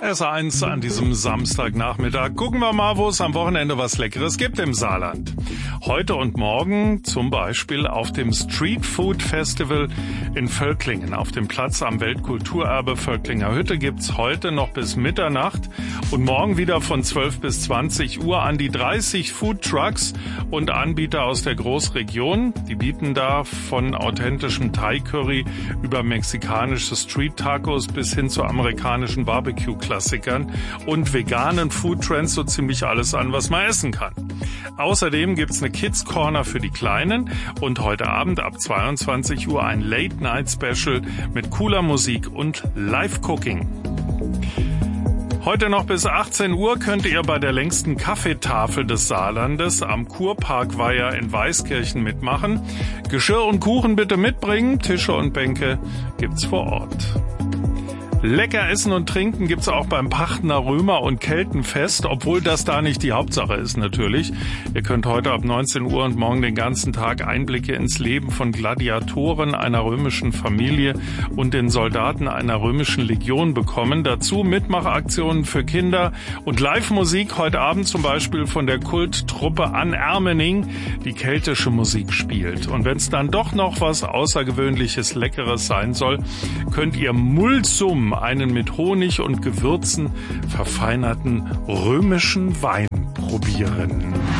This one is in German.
S1 an diesem Samstagnachmittag. Gucken wir mal, wo es am Wochenende was Leckeres gibt im Saarland. Heute und morgen zum Beispiel auf dem Street Food Festival in Völklingen. Auf dem Platz am Weltkulturerbe Völklinger Hütte gibt's heute noch bis Mitternacht und morgen wieder von 12 bis 20 Uhr an die 30 Food Trucks und Anbieter aus der Großregion. Die bieten da von authentischem Thai-Curry über mexikanische Street-Tacos bis hin zu amerikanischen Barbecue-Klassikern und veganen Food-Trends so ziemlich alles an, was man essen kann. Außerdem gibt's eine Kids Corner für die Kleinen und heute Abend ab 22 Uhr ein Late-Night-Special mit cooler Musik und Live-Cooking. Heute noch bis 18 Uhr könnt ihr bei der längsten Kaffeetafel des Saarlandes am Kurparkweiher in Weißkirchen mitmachen. Geschirr und Kuchen bitte mitbringen, Tische und Bänke gibt's vor Ort. Lecker Essen und Trinken gibt's auch beim Pachtner Römer- und Keltenfest, obwohl das da nicht die Hauptsache ist natürlich. Ihr könnt heute ab 19 Uhr und morgen den ganzen Tag Einblicke ins Leben von Gladiatoren einer römischen Familie und den Soldaten einer römischen Legion bekommen. Dazu Mitmachaktionen für Kinder und Live-Musik heute Abend zum Beispiel von der Kulttruppe An Ermening, die keltische Musik spielt. Und wenn es dann doch noch was Außergewöhnliches Leckeres sein soll, könnt ihr Mulsum, einen mit Honig und Gewürzen verfeinerten römischen Wein probieren.